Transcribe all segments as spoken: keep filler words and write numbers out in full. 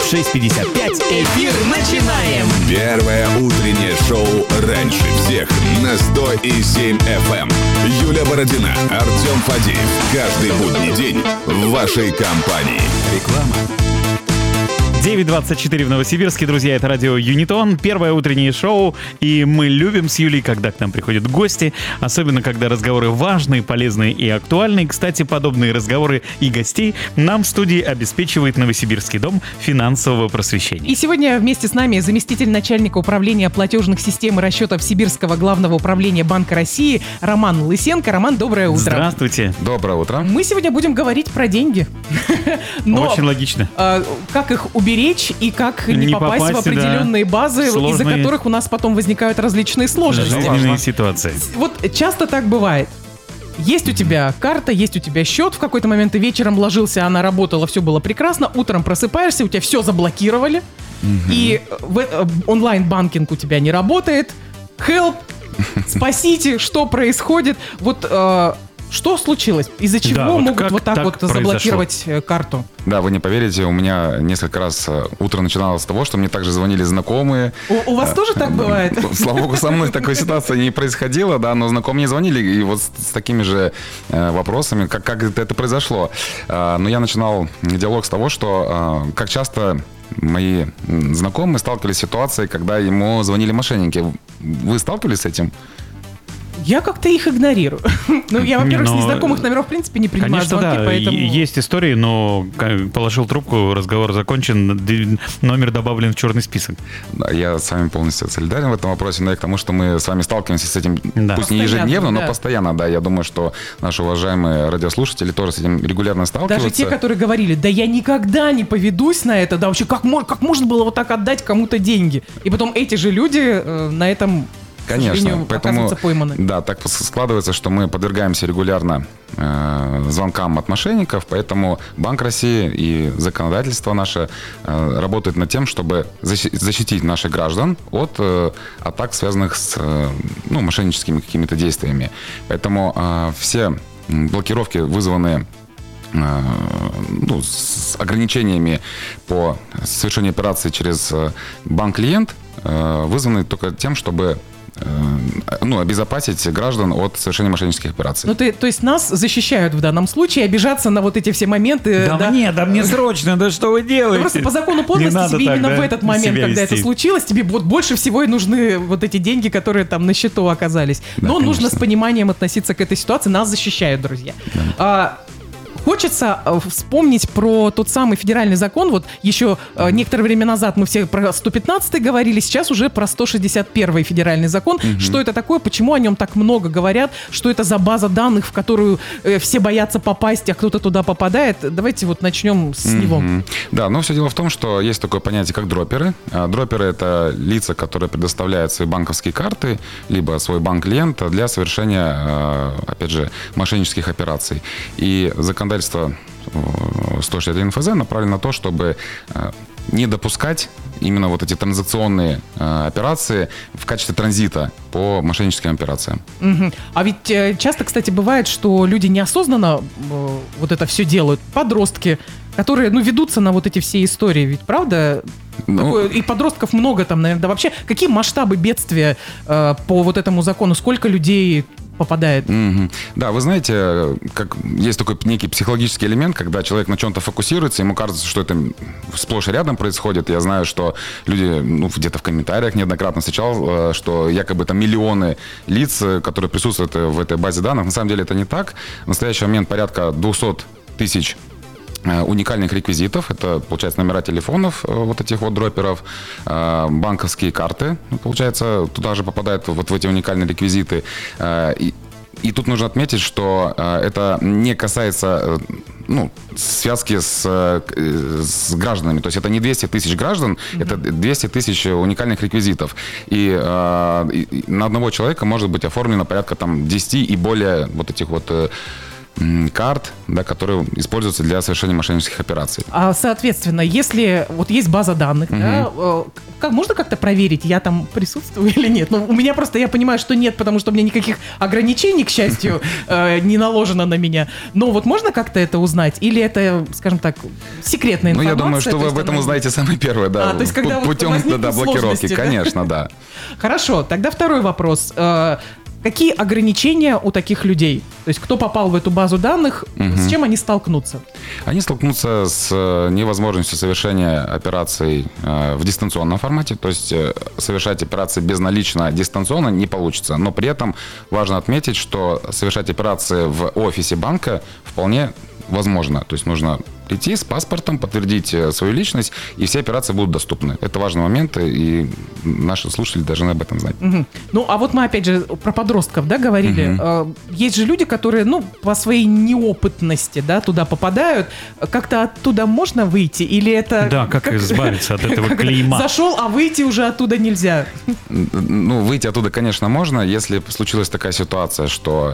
шесть пятьдесят пять. Эфир начинаем! Первое утреннее шоу раньше всех на сто и семь эф эм. Юля Бородина, Артем Фадеев. Каждый будний день в вашей компании. Реклама. девять двадцать четыре в Новосибирске, друзья, это радио Юнитон, первое утреннее шоу, и мы любим с Юлей, когда к нам приходят гости, особенно когда разговоры важные, полезные и актуальные. Кстати, подобные разговоры и гостей нам в студии обеспечивает Новосибирский дом финансового просвещения. И сегодня вместе с нами заместитель начальника управления платежных систем и расчетов Сибирского главного управления Банка России Роман Лысенко. Роман, доброе утро. Здравствуйте. Доброе утро. Мы сегодня будем говорить про деньги. Но, очень логично. Э, как их уберечь и как не, Не попасть, попасть, в определенные да. базы, Сложные. из-за которых у нас потом возникают различные сложности. Жизненные ситуации. Вот часто так бывает. Есть у тебя карта, есть у тебя счет, в какой-то момент ты вечером ложился, она работала, все было прекрасно, утром просыпаешься, у тебя все заблокировали, и в, э, онлайн-банкинг у тебя не работает. Help, спасите, что происходит? Вот э, что случилось? Из-за чего Да, вот могут как вот так, так вот произошло? заблокировать э, карту? Да, вы не поверите, у меня несколько раз э, утро начиналось с того, что мне также звонили знакомые. У, у вас тоже так бывает? Слава богу, со мной такой ситуации не происходило, да, но знакомые звонили, и вот с, с такими же э, вопросами, как, как это произошло. Э, но я начинал диалог с того, что э, как часто мои знакомые сталкивались с ситуацией, когда ему звонили мошенники. Вы сталкивались с этим? Я как-то их игнорирую. Ну, я, во-первых, Но, с незнакомых номеров, в принципе, не принимаю Конечно, звонки, да, поэтому... и- есть истории, но как положил трубку, разговор закончен, д- номер добавлен в черный список. Да, я с вами полностью солидарен в этом вопросе, но и к тому, что мы с вами сталкиваемся с этим, Да. пусть не Постоянно, ежедневно, но да. постоянно, да. Я думаю, что наши уважаемые радиослушатели тоже с этим регулярно сталкиваются. Даже те, которые говорили, да я никогда не поведусь на это, да вообще как, мо- как можно было вот так отдать кому-то деньги? И потом эти же люди э, на этом... К Конечно, сожалению, поэтому, оказываются пойманы. да, так складывается, что мы подвергаемся регулярно э, звонкам от мошенников, поэтому Банк России и законодательство наше э, работает над тем, чтобы защи- защитить наших граждан от э, атак, связанных с э, ну, мошенническими какими-то действиями. Поэтому э, все блокировки, вызванные э, ну, с ограничениями по совершению операций через э, банк-клиент, э, вызваны только тем, чтобы ну, обезопасить граждан от совершения мошеннических операций. Ну, ты, то есть нас защищают в данном случае, обижаться на вот эти все моменты... Да, да, мне, да мне срочно, да что вы делаете? Просто по закону Не подлости надо тебе так, именно да, в этот момент, себя когда вести. это случилось, тебе вот больше всего и нужны вот эти деньги, которые там на счету оказались. Да, Но нужно конечно. с пониманием относиться к этой ситуации. Нас защищают, друзья. А, Хочется э, вспомнить про тот самый федеральный закон. Вот еще э, некоторое время назад мы все про сто пятнадцатый говорили, сейчас уже про сто шестьдесят первый федеральный закон. Мгм. Что это такое, почему о нем так много говорят, что это за база данных, в которую э, все боятся попасть, а кто-то туда попадает. Давайте вот начнем с него. Мгм. Да, но все дело в том, что есть такое понятие, как дроперы. А, Дроперы — это лица, которые предоставляют свои банковские карты, либо свой банк-клиент для совершения, а, опять же, мошеннических операций. И законодательство э, сто шестьдесят один эф зэ направлено на то, чтобы э, не допускать именно вот эти транзакционные э, операции в качестве транзита по мошенническим операциям. Мгм. А ведь э, часто, кстати, бывает, что люди неосознанно э, вот это все делают. Подростки, которые, ну, ведутся на вот эти все истории. Ведь, правда? Ну, Такое- и подростков много там, наверное. Да вообще, какие масштабы бедствия э, по вот этому закону? Сколько людей попадает? Мгм. Да, вы знаете, как есть такой некий психологический элемент, когда человек на чем-то фокусируется, ему кажется, что это сплошь и рядом происходит. Я знаю, что люди, ну, где-то в комментариях неоднократно встречал, э, что якобы там миллионы лиц, э, которые присутствуют э, в этой базе данных. На самом деле это не так. В настоящий момент порядка двести тысяч э, уникальных реквизитов. Это, получается, номера телефонов э, вот этих вот дроперов, э, банковские карты, ну, получается, туда же попадают вот в эти уникальные реквизиты. Э, и, и тут нужно отметить, что э, это не касается э, ну, связки с, э, с гражданами. То есть это не двести тысяч граждан, mm-hmm. это двести тысяч уникальных реквизитов. И, э, и на одного человека может быть оформлено порядка там десять и более вот этих вот... Э, карт, да, которые используются для совершения мошеннических операций. А, соответственно, если вот есть база данных, угу. да, как, можно как-то проверить, я там присутствую или нет? Ну, у меня просто, я понимаю, что нет, потому что у меня никаких ограничений, к счастью, не наложено на меня. Но вот можно как-то это узнать? Или это, скажем так, секретная информация? Ну, я думаю, что вы об этом узнаете самое первое, да. А, то есть, когда путем вот да, блокировки, да? Конечно, да. Хорошо, тогда второй вопрос. Какие ограничения у таких людей? То есть кто попал в эту базу данных, угу. с чем они столкнутся? Они столкнутся с невозможностью совершения операций в дистанционном формате. То есть совершать операции безналично дистанционно не получится. Но при этом важно отметить, что совершать операции в офисе банка вполне возможно. То есть нужно прийти с паспортом, подтвердить свою личность, и все операции будут доступны. Это важный момент, и наши слушатели должны об этом знать. Угу. Ну, а вот мы, опять же, про подростков, да, говорили. Угу. Есть же люди, которые, ну, по своей неопытности, да, туда попадают. Как-то оттуда можно выйти? Или это... Да, как, как... избавиться от этого клейма? Зашел, а выйти уже оттуда нельзя. Ну, выйти оттуда, конечно, можно, если случилась такая ситуация, что...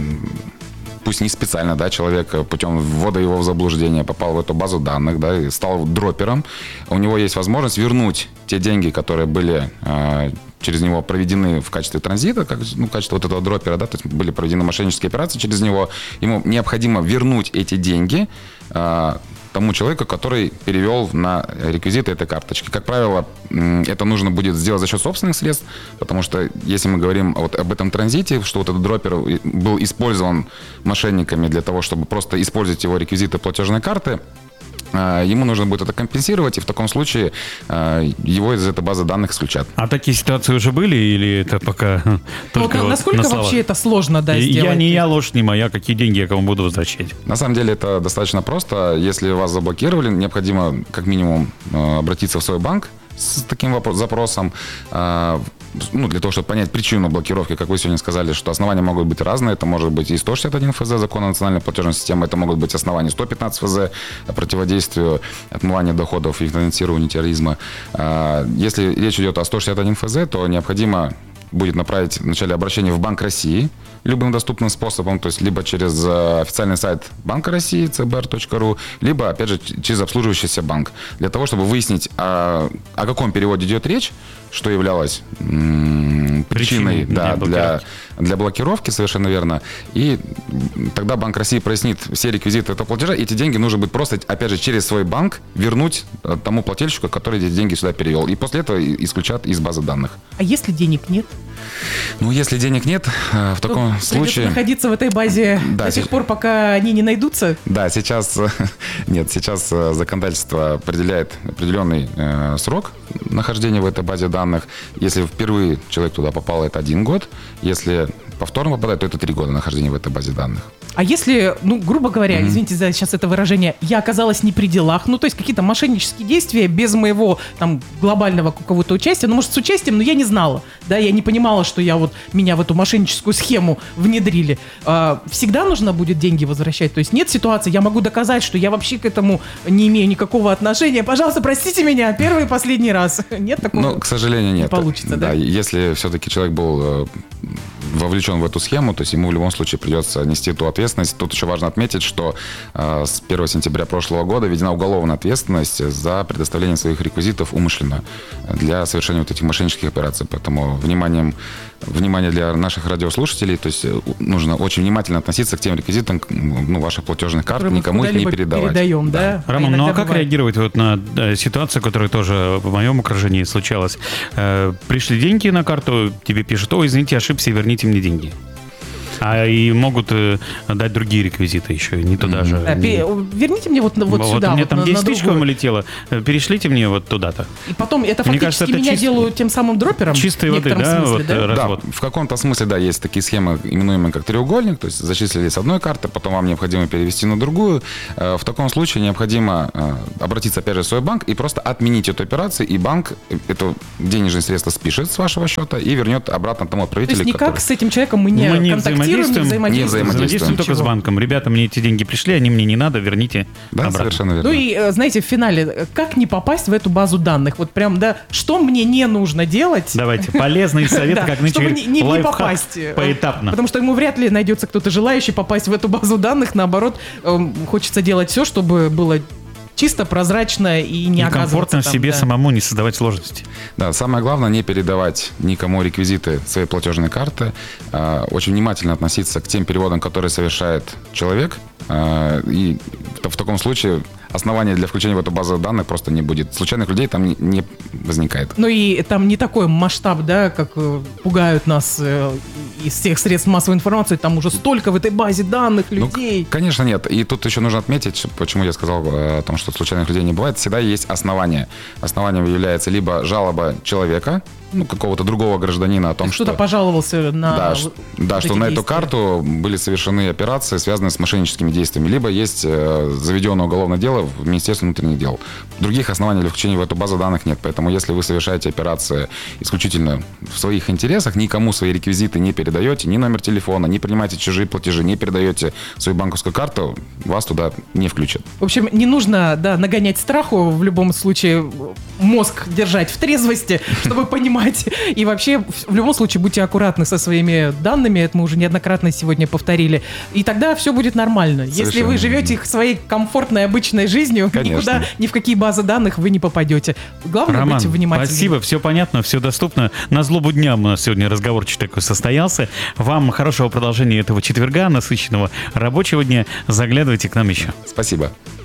Пусть не специально, да, человек путем ввода его в заблуждение попал в эту базу данных, да, и стал дропером. У него есть возможность вернуть те деньги, которые были э, через него проведены в качестве транзита, как, ну, в качестве вот этого дропера, да, то есть были проведены мошеннические операции через него. Ему необходимо вернуть эти деньги э, тому человеку, который перевел на реквизиты этой карточки. Как правило, это нужно будет сделать за счет собственных средств, потому что если мы говорим вот об этом транзите, что вот этот дропер был использован мошенниками для того, чтобы просто использовать его реквизиты платежной карты, ему нужно будет это компенсировать, и в таком случае его из этой базы данных исключат. А такие ситуации уже были, или это пока только вот, вот насколько на вообще это сложно, да, сделать? Я не я, ложь не моя, какие деньги я кому буду возвращать? На самом деле это достаточно просто. Если вас заблокировали, необходимо как минимум обратиться в свой банк с таким вопрос, запросом, э, ну, для того, чтобы понять причину блокировки. Как вы сегодня сказали, что основания могут быть разные. Это может быть и сто шестьдесят один эф зэ, закон о национальной платежной системе. Это могут быть основания сто пятнадцать эф зэ, противодействию отмыванию доходов и финансированию терроризма. Э, если речь идет о сто шестьдесят один эф зэ, то необходимо будет направить вначале обращение в Банк России любым доступным способом, то есть либо через официальный сайт Банка России цэ бэ эр точка ру, либо, опять же, через обслуживающийся банк, для того, чтобы выяснить, о, о каком переводе идет речь, что являлось м- причиной, причиной да, для, для блокировки, совершенно верно. И тогда Банк России прояснит все реквизиты этого платежа, и эти деньги нужно будет просто, опять же, через свой банк вернуть тому плательщику, который эти деньги сюда перевел. И после этого исключат из базы данных. А если денег нет? Ну, если денег нет, в таком ну, случае... находиться в этой базе да, до тех пор, пока они не найдутся? Да, сейчас... Нет, сейчас законодательство определяет определенный э, срок нахождения в этой базе данных. Если впервые человек туда попал, это один год. Если повторно попадает, то это три года нахождения в этой базе данных. А если, ну, грубо говоря, mm-hmm. извините за сейчас это выражение, я оказалась не при делах, ну, то есть какие-то мошеннические действия без моего, там, глобального какого-то участия, ну, может, с участием, но я не знала, да, я не понимала, что я вот, меня в эту мошенническую схему внедрили. А, всегда нужно будет деньги возвращать? То есть нет ситуации, я могу доказать, что я вообще к этому не имею никакого отношения, пожалуйста, простите меня, первый и последний раз. Нет такого? Ну, к сожалению, нет. Не получится, да? Да, если все-таки человек был вовлечен в эту схему, то есть ему в любом случае придется нести ту ответственность. Тут еще важно отметить, что э, с первого сентября прошлого года введена уголовная ответственность за предоставление своих реквизитов умышленно для совершения вот этих мошеннических операций. Поэтому вниманием, внимание для наших радиослушателей, то есть нужно очень внимательно относиться к тем реквизитам, ну, ваших платежных карт, которые никому их не передавать. Передаем, да? да. Роман, ну а как бывает. реагировать вот на да, ситуацию, которая тоже в моем окружении случалась? Э, пришли деньги на карту, тебе пишут: о, извините, ошибся, верните мне деньги. А и могут э, дать другие реквизиты еще, не туда mm-hmm. же. Да, не... Верните мне вот, вот, вот сюда. Вот у меня вот там на, десять на тысяч вам улетело, перешлите мне вот туда-то. И потом это мне фактически кажется, это меня чист... делают тем самым дропером? Чистой воды, да? Смысле, вот, да? Да, в каком-то смысле, да, есть такие схемы, именуемые как треугольник, то есть зачислили с одной карты, потом вам необходимо перевести на другую. В таком случае необходимо обратиться, опять же, в свой банк и просто отменить эту операцию, и банк это денежные средства спишет с вашего счета и вернет обратно тому отправителю. То есть никак который... с этим человеком мы не, мы не контактируем, взаимодействуем, взаимодействуем. Не взаимодействуем только с Ничего. банком. Ребята, мне эти деньги пришли, они мне не надо, верните Да, обратно. совершенно верно. Ну и, э, знаете, в финале, как не попасть в эту базу данных? Вот прям, да, что мне не нужно делать? Давайте, полезные советы, Да, как нынче чтобы говорят, не, не- не лайфхак попасть. э, поэтапно. Потому что ему вряд ли найдется кто-то желающий попасть в эту базу данных. Наоборот, эм, хочется делать все, чтобы было чисто, прозрачно и не И оказываться комфортно там, себе да. самому, не создавать сложности. Да, самое главное не передавать никому реквизиты своей платежной карты, а, очень внимательно относиться к тем переводам, которые совершает человек, а, и в, в таком случае основания для включения в эту базу данных просто не будет. Случайных людей там не, не возникает. Ну и там не такой масштаб, да, как э, пугают нас э, из всех средств массовой информации. Там уже столько в этой базе данных Ну, людей. конечно, нет. И тут еще нужно отметить, почему я сказал э, о том, что случайных людей не бывает. Всегда есть основания. Основанием является либо жалоба человека, ну, какого-то другого гражданина о том, что... Кто-то пожаловался на Да, вот ш- да, эти что на эту действия. карту были совершены операции, связанные с мошенническими действиями. Либо есть э, заведенное уголовное дело в Министерстве внутренних дел. Других оснований для включения в эту базу данных нет. Поэтому если вы совершаете операции исключительно в своих интересах, никому свои реквизиты не передаете, ни номер телефона, не принимаете чужие платежи, не передаете свою банковскую карту, вас туда не включат. В общем, не нужно, да, нагонять страху, в любом случае мозг держать в трезвости, чтобы понимать. И вообще, в любом случае, будьте аккуратны со своими данными, это мы уже неоднократно сегодня повторили. И тогда все будет нормально. Если Совершенно вы живете своей комфортной, обычной жизнью, Конечно. никуда, ни в какие базы данных вы не попадете. Главное Роман, быть внимательным. спасибо, все понятно, все доступно. На злобу дня у нас сегодня разговорчик такой состоялся. Вам хорошего продолжения этого четверга, насыщенного рабочего дня. Заглядывайте к нам еще. Спасибо.